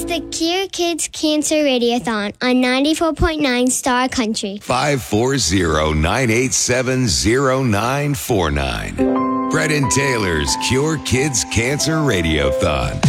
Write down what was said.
the Cure Kids Cancer Radiothon on 94.9 Star Country. 540-987-0949. Brett and Taylor's Cure Kids Cancer Radiothon.